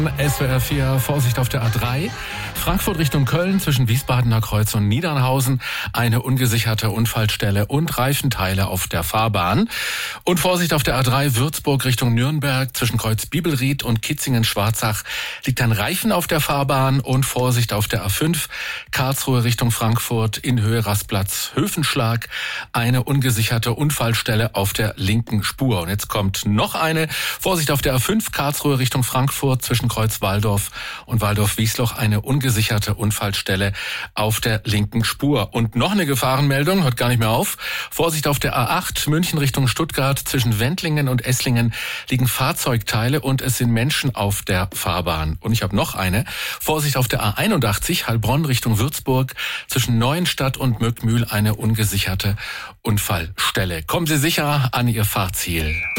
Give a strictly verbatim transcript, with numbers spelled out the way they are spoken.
S W R vier, Vorsicht auf der A drei. Frankfurt Richtung Köln zwischen Wiesbadener Kreuz und Niedernhausen. Eine ungesicherte Unfallstelle und Reifenteile auf der Fahrbahn. Und Vorsicht auf der A drei, Würzburg Richtung Nürnberg zwischen Kreuz Bibelried und Kitzingen-Schwarzach liegt ein Reifen auf der Fahrbahn. Und Vorsicht auf der A fünf, Karlsruhe Richtung Frankfurt in Höhe Rastplatz Höfenschlag. Eine ungesicherte Unfallstelle auf der linken Spur. Und jetzt kommt noch eine. Vorsicht auf der A fünf, Karlsruhe Richtung Frankfurt zwischen Kreuz Walldorf und Walldorf-Wiesloch, eine ungesicherte Unfallstelle auf der linken Spur. Und noch eine Gefahrenmeldung, hört gar nicht mehr auf. Vorsicht auf der A acht, München Richtung Stuttgart, zwischen Wendlingen und Esslingen liegen Fahrzeugteile und es sind Menschen auf der Fahrbahn. Und ich habe noch eine. Vorsicht auf der A einundachtzig, Heilbronn Richtung Würzburg, zwischen Neuenstadt und Möckmühl, eine ungesicherte Unfallstelle. Kommen Sie sicher an Ihr Fahrziel.